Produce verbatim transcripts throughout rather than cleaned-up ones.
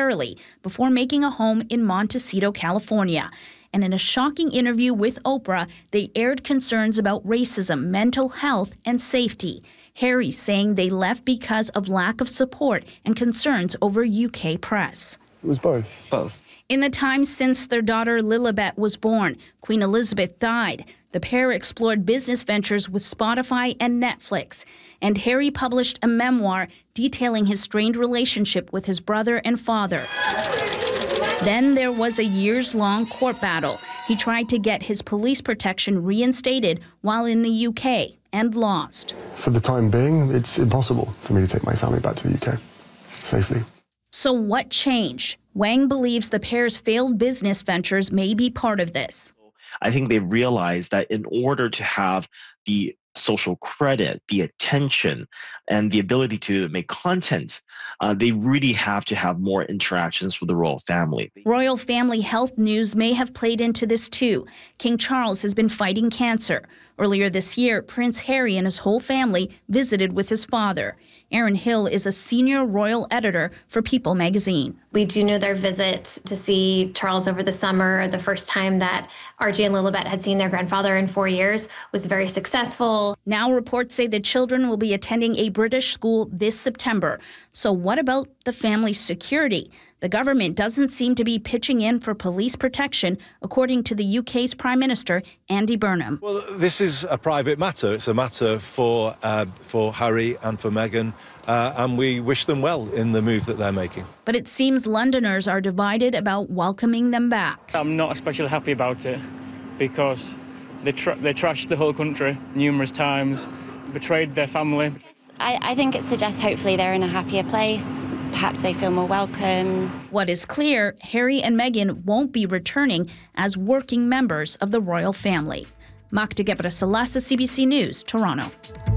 temporarily before making a home in Montecito, California. And in a shocking interview with Oprah, they aired concerns about racism, mental health, and safety. Harry saying they left because of lack of support and concerns over U K press. It was both. Both. In the time since their daughter Lilibet was born, Queen Elizabeth died. The pair explored business ventures with Spotify and Netflix. And Harry published a memoir detailing his strained relationship with his brother and father. Then there was a years-long court battle. He tried to get his police protection reinstated while in the U K and lost. For the time being, it's impossible for me to take my family back to the U K safely. So what changed? Wang believes the pair's failed business ventures may be part of this. I think they realized that in order to have the social credit, the attention, and the ability to make content, uh, they really have to have more interactions with the royal family. Royal family health news may have played into this too. King Charles has been fighting cancer. Earlier this year, Prince Harry and his whole family visited with his father. Erin Hill is a senior royal editor for People magazine. We do know their visit to see Charles over the summer, the first time that Archie and Lilibet had seen their grandfather in four years, was very successful. Now reports say the children will be attending a British school this September. So what about the family's security? The government doesn't seem to be pitching in for police protection, according to the U K's Prime Minister, Andy Burnham. Well, this is a private matter. It's a matter for, uh, for Harry and for Meghan, uh, and we wish them well in the move that they're making. But it seems Londoners are divided about welcoming them back. I'm not especially happy about it because they, tr- they trashed the whole country numerous times, betrayed their family. I, I think it suggests hopefully they're in a happier place. Perhaps they feel more welcome. What is clear, Harry and Meghan won't be returning as working members of the royal family. Magda Gebrselassie, C B C News, Toronto.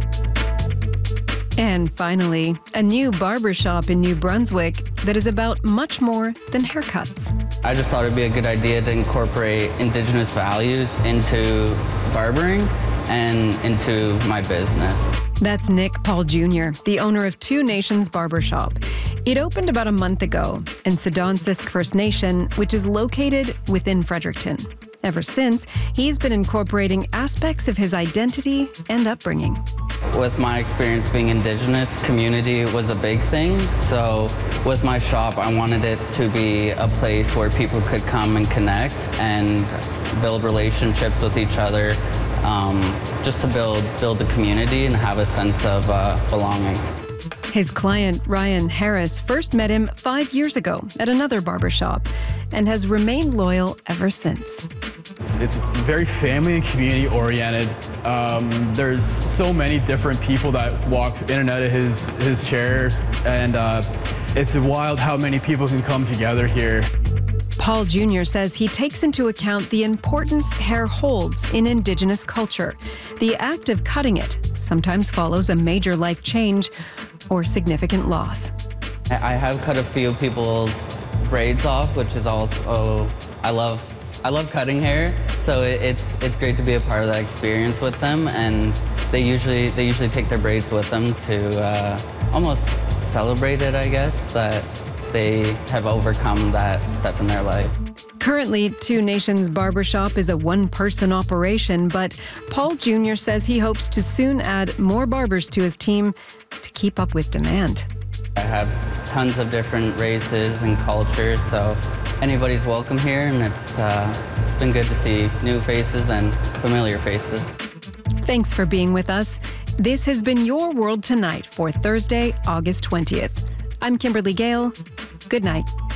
And finally, a new barbershop in New Brunswick that is about much more than haircuts. I just thought it'd be a good idea to incorporate Indigenous values into barbering and into my business. That's Nick Paul Junior, the owner of Two Nations Barbershop. It opened about a month ago in Sidonsisk First Nation, which is located within Fredericton. Ever since, he's been incorporating aspects of his identity and upbringing. With my experience being Indigenous, community was a big thing. So with my shop, I wanted it to be a place where people could come and connect and build relationships with each other, um, just to build, build a community and have a sense of uh, belonging. His client, Ryan Harris, first met him five years ago at another barbershop and has remained loyal ever since. It's, it's very family and community oriented. Um, there's so many different people that walk in and out of his, his chairs, and uh, it's wild how many people can come together here. Paul Junior says he takes into account the importance hair holds in Indigenous culture. The act of cutting it sometimes follows a major life change or significant loss. I have cut a few people's braids off, which is also, I love I love cutting hair, so it, it's it's great to be a part of that experience with them, and they usually they usually take their braids with them to uh, almost celebrate it, I guess, that they have overcome that step in their life. Currently, Two Nations Barbershop is a one-person operation, but Paul Junior says he hopes to soon add more barbers to his team to keep up with demand. I have tons of different races and cultures, so anybody's welcome here, and it's, uh, it's been good to see new faces and familiar faces. Thanks for being with us. This has been Your World Tonight for Thursday, August twentieth. I'm Kimberly Gale. Good night.